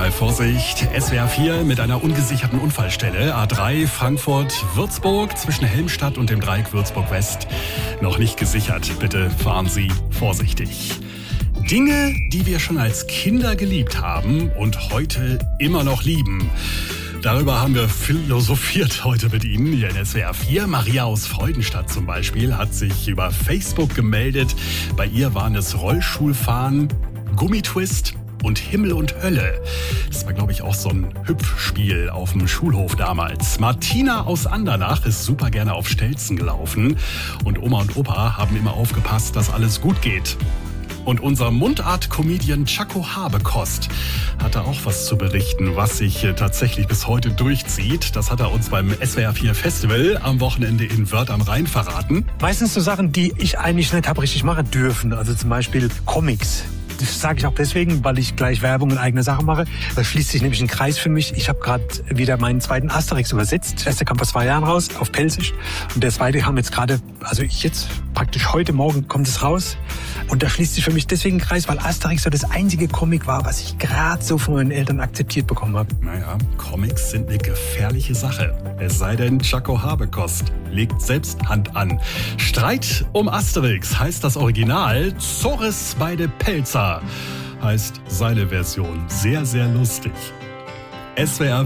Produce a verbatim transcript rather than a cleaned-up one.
Polizei, Vorsicht, S W R vier mit einer ungesicherten Unfallstelle. A drei Frankfurt-Würzburg zwischen Helmstadt und dem Dreieck Würzburg-West. Noch nicht gesichert. Bitte fahren Sie vorsichtig. Dinge, die wir schon als Kinder geliebt haben und heute immer noch lieben. Darüber haben wir philosophiert heute mit Ihnen hier in S W R vier. Maria aus Freudenstadt zum Beispiel hat sich über Facebook gemeldet. Bei ihr waren es Rollschuhfahren, Gummitwist und Himmel und Hölle. Das war, glaube ich, auch so ein Hüpfspiel auf dem Schulhof damals. Martina aus Andernach ist super gerne auf Stelzen gelaufen. Und Oma und Opa haben immer aufgepasst, dass alles gut geht. Und unser Mundart-Comedian Chaco Habekost hatte auch was zu berichten, was sich tatsächlich bis heute durchzieht. Das hat er uns beim S W R vier Festival am Wochenende in Wörth am Rhein verraten. Meistens so Sachen, die ich eigentlich nicht habe richtig machen dürfen. Also zum Beispiel Comics. Das sage ich auch deswegen, weil ich gleich Werbung in eigener Sache mache. Da schließt sich nämlich ein Kreis für mich. Ich habe gerade wieder meinen zweiten Asterix übersetzt. Der erste kam vor zwei Jahren raus, auf Pelzisch. Und der zweite kam jetzt gerade, also ich jetzt praktisch heute Morgen kommt es raus. Und da schließt sich für mich deswegen ein Kreis, weil Asterix so das einzige Comic war, was ich gerade so von meinen Eltern akzeptiert bekommen habe. Naja, Comics sind eine gefährliche Sache. Es sei denn, Chaco Habekost legt selbst Hand an. Streit um Asterix heißt das Original. Zores bei de Pelzer heißt seine Version. Sehr, sehr lustig. S W R